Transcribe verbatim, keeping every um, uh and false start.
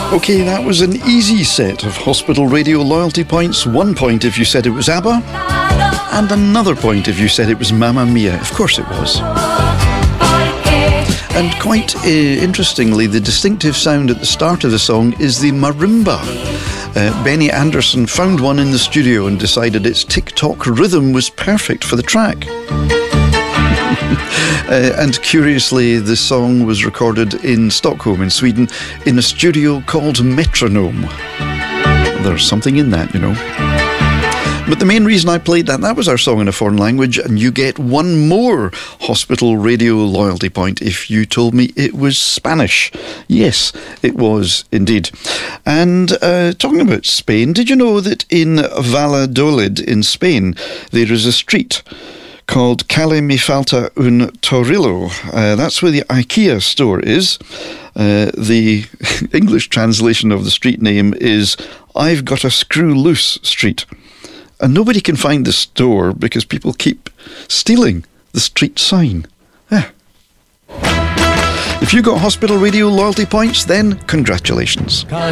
Okay, that was an easy set of Hospital Radio loyalty points. One point if you said it was ABBA, and another point if you said it was Mamma Mia. Of course it was. And quite uh, interestingly, the distinctive sound at the start of the song is the marimba. Uh, Benny Andersson found one in the studio and decided its tick-tock rhythm was perfect for the track. Uh, and curiously, the song was recorded in Stockholm in Sweden in a studio called Metronome. There's something in that, you know. But the main reason I played that, that was our song in a foreign language, and you get one more Hospital Radio loyalty point if you told me it was Spanish. Yes, it was indeed. And uh, talking about Spain, did you know that in Valladolid in Spain there is a street called Calle Me Falta un Torrillo? Uh, that's where the IKEA store is. Uh, the English translation of the street name is I've Got a Screw Loose Street. And nobody can find the store because people keep stealing the street sign. Yeah. If you got Hospital Radio loyalty points, then congratulations.